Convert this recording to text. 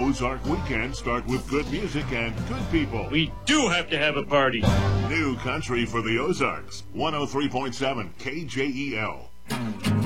Ozark weekends start with good music and good people. We do have to have a party. New country for the Ozarks. 103.7 KJEL.